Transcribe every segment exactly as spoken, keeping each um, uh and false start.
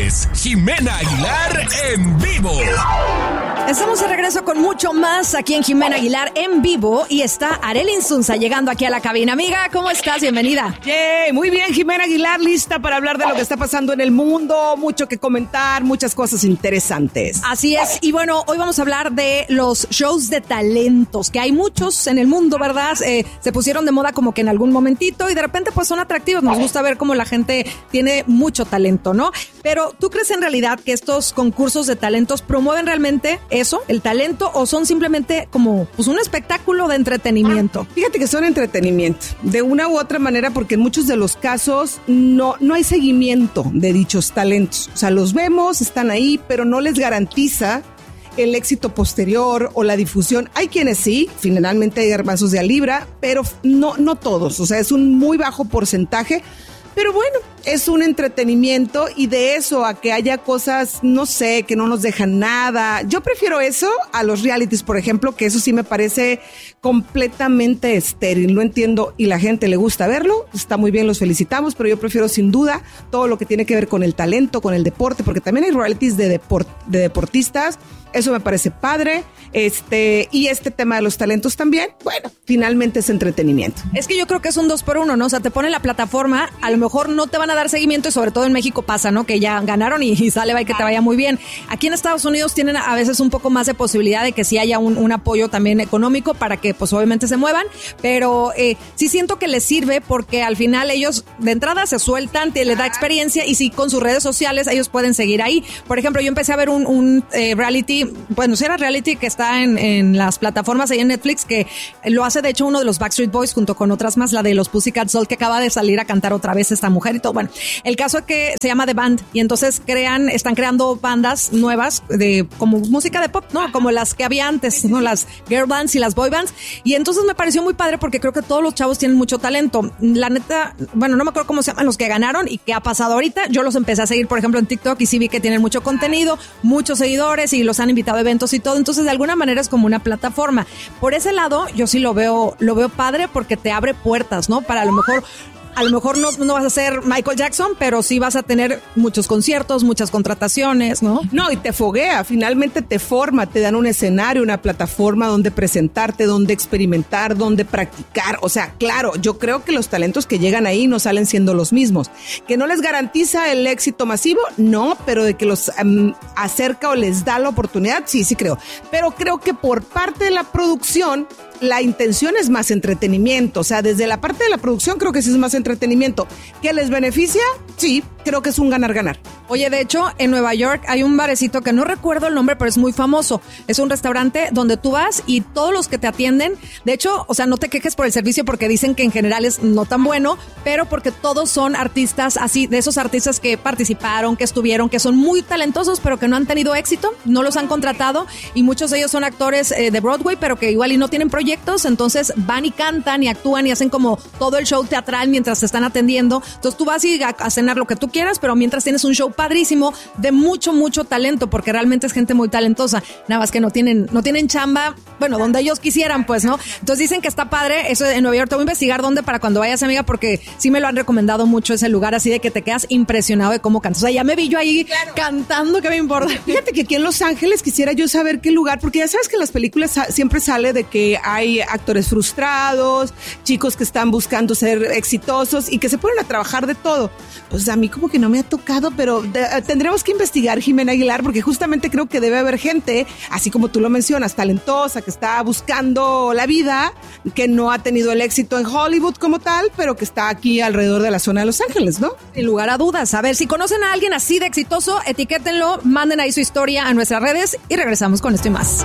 es Jimena Aguilar en vivo. Estamos de regreso con mucho más aquí en Jimena Aguilar en vivo y está Arely Insunza llegando aquí a la cabina. Amiga, ¿cómo estás? Bienvenida. Yeah, muy bien, Jimena Aguilar, lista para hablar de lo que está pasando en el mundo, mucho que comentar, muchas cosas interesantes. Así es, y bueno, hoy vamos a hablar de los shows de talentos, que hay muchos en el mundo, ¿verdad? Eh, se pusieron de moda como que en algún momentito y de repente pues son atractivos, nos gusta ver cómo la gente tiene mucho talento, ¿no? Pero ¿tú crees en realidad que estos concursos de talentos promueven realmente eso, el talento, o son simplemente como pues un espectáculo de entretenimiento? Ah, fíjate que son entretenimiento, de una u otra manera, porque en muchos de los casos no, no hay seguimiento de dichos talentos. O sea, los vemos, están ahí, pero no les garantiza el éxito posterior o la difusión. Hay quienes sí, finalmente hay garbanzos de a libra, pero no, no todos. O sea, es un muy bajo porcentaje. Pero bueno, es un entretenimiento y de eso a que haya cosas, no sé, que no nos dejan nada. Yo prefiero eso a los realities, por ejemplo, que eso sí me parece completamente estéril. No entiendo y la gente le gusta verlo. Está muy bien, los felicitamos, pero yo prefiero sin duda todo lo que tiene que ver con el talento, con el deporte, porque también hay realities de, deport, de deportistas. Eso me parece padre. Este, y este tema de los talentos también, bueno, finalmente es entretenimiento. Es que yo creo que es un dos por uno, ¿no? O sea, te ponen la plataforma, a lo mejor no te van a dar seguimiento y sobre todo en México pasa, ¿no? Que ya ganaron y, y sale, va y que te vaya muy bien. Aquí en Estados Unidos tienen a veces un poco más de posibilidad de que sí haya un, un apoyo también económico para que pues obviamente se muevan, pero eh, sí siento que les sirve porque al final ellos de entrada se sueltan, te, les da experiencia y sí con sus redes sociales ellos pueden seguir ahí. Por ejemplo, yo empecé a ver un, un eh, reality, bueno, si era reality que está en, en las plataformas ahí en Netflix, que lo hace de hecho uno de los Backstreet Boys junto con otras más, la de los Pussycat Dolls, que acaba de salir a cantar otra vez esta mujer y todo. Bueno, el caso es que se llama The Band y entonces crean, están creando bandas nuevas de como música de pop, ¿no? Como las que había antes, ¿no? Las girl bands y las boy bands. Y entonces me pareció muy padre porque creo que todos los chavos tienen mucho talento. La neta, bueno, no me acuerdo cómo se llaman los que ganaron y qué ha pasado ahorita. Yo los empecé a seguir, por ejemplo, en TikTok y sí vi que tienen mucho contenido, muchos seguidores y los han invitado a eventos y todo. Entonces, de alguna manera es como una plataforma. Por ese lado, yo sí lo veo, lo veo padre porque te abre puertas, ¿no? Para a lo mejor... A lo mejor no, no vas a ser Michael Jackson, pero sí vas a tener muchos conciertos, muchas contrataciones, ¿no? No, y te foguea, finalmente te forma, te dan un escenario, una plataforma donde presentarte, donde experimentar, donde practicar. O sea, claro, yo creo que los talentos que llegan ahí no salen siendo los mismos. ¿Que no les garantiza el éxito masivo? No, pero de que los um, acerca o les da la oportunidad, sí, sí creo. Pero creo que por parte de la producción, la intención es más entretenimiento. O sea, desde la parte de la producción creo que sí es más entretenimiento. ¿Qué les beneficia? Sí, creo que es un ganar-ganar. Oye, de hecho, en Nueva York hay un barecito que no recuerdo el nombre, pero es muy famoso. Es un restaurante donde tú vas y todos los que te atienden, de hecho, o sea, no te quejes por el servicio porque dicen que en general es no tan bueno, pero porque todos son artistas así, de esos artistas que participaron, que estuvieron, que son muy talentosos, pero que no han tenido éxito, no los han contratado y muchos de ellos son actores eh, de Broadway, pero que igual y no tienen proyectos, entonces van y cantan y actúan y hacen como todo el show teatral mientras te están atendiendo. Entonces tú vas y a, a cenar lo que tú quieras, pero mientras tienes un show padrísimo de mucho, mucho talento, porque realmente es gente muy talentosa, nada más que no tienen, no tienen chamba, bueno, donde ellos quisieran, pues, ¿no? Entonces dicen que está padre, eso en Nueva York. Te voy a investigar dónde para cuando vayas, amiga, porque sí me lo han recomendado mucho ese lugar, así de que te quedas impresionado de cómo cantas. O sea, ya me vi yo ahí claro. cantando, ¿qué me importa? Fíjate que aquí en Los Ángeles quisiera yo saber qué lugar, porque ya sabes que en las películas siempre sale de que hay actores frustrados, chicos que están buscando ser exitosos y que se ponen a trabajar de todo. Pues a mí como que no me ha tocado, pero de, tendremos que investigar, Jimena Aguilar, porque justamente creo que debe haber gente, así como tú lo mencionas, talentosa, que está buscando la vida, que no ha tenido el éxito en Hollywood como tal, pero que está aquí alrededor de la zona de Los Ángeles, ¿no? Sin lugar a dudas. A ver, si conocen a alguien así de exitoso, etiquétenlo, manden ahí su historia a nuestras redes y regresamos con esto y más.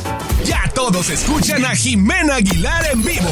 Ya todos escuchan a Jimena Aguilar en vivo.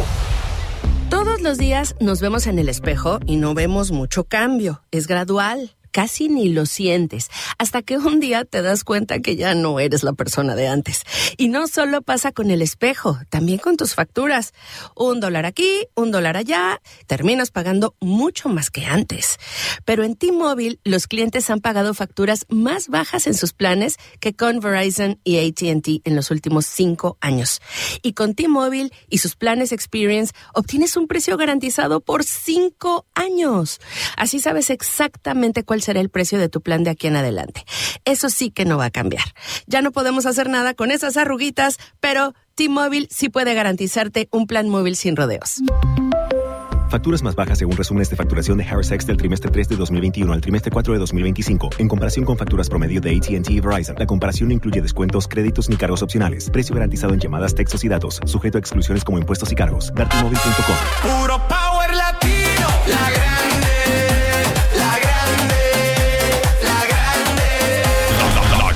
Todos los días nos vemos en el espejo y no vemos mucho cambio. Es gradual. Casi ni lo sientes, hasta que un día te das cuenta que ya no eres la persona de antes. Y no solo pasa con el espejo, también con tus facturas. Un dólar aquí, un dólar allá, terminas pagando mucho más que antes. Pero en T-Mobile, los clientes han pagado facturas más bajas en sus planes que con Verizon y A T and T en los últimos cinco años. Y con T-Mobile y sus planes Experience, obtienes un precio garantizado por cinco años. Así sabes exactamente cuál cuál será el precio de tu plan de aquí en adelante. Eso sí que no va a cambiar. Ya no podemos hacer nada con esas arruguitas, pero T-Mobile sí puede garantizarte un plan móvil sin rodeos. Facturas más bajas según resúmenes de facturación de Harris X del trimestre tres de dos mil veintiuno al trimestre cuatro de dos mil veinticinco. En comparación con facturas promedio de A T and T y Verizon, la comparación no incluye descuentos, créditos ni cargos opcionales. Precio garantizado en llamadas, textos y datos. Sujeto a exclusiones como impuestos y cargos. Dar T Mobile punto com. Puro power latino. La gran